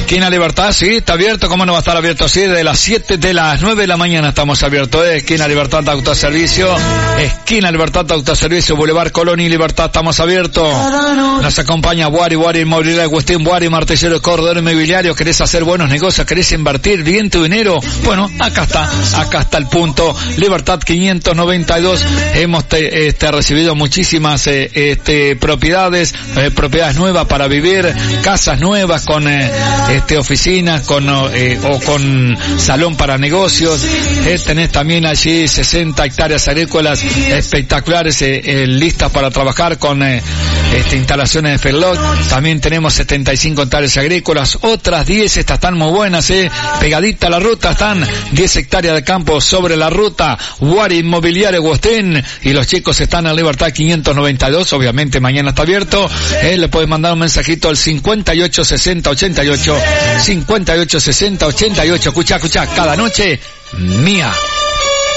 Esquina Libertad, sí, está abierto. ¿Cómo no va a estar abierto? Sí, de las 9 de la mañana estamos abiertos. Esquina Libertad de Autoservicio. Esquina Libertad de Autoservicio, Boulevard Colón y Libertad, estamos abiertos. Nos acompaña Guari Inmobiliaria, Agustín Guari, martillero de corredor inmobiliario. ¿Querés hacer buenos negocios? ¿Querés invertir bien tu dinero? Bueno, acá está el punto. Libertad 592. Hemos recibido muchísimas propiedades nuevas para vivir, casas nuevas con oficinas, o con salón para negocios. Tenés también allí 60 hectáreas agrícolas espectaculares listas para trabajar con instalaciones de Ferloc. También tenemos 75 hectáreas agrícolas, otras 10, estas están muy buenas, pegadita a la ruta, están 10 hectáreas de campo sobre la ruta. Guari Inmobiliario Agustín, y los chicos están en Libertad 592, obviamente mañana está abierto. Le puedes mandar un mensajito al 586088, 586088. Escuchá, cada noche mía.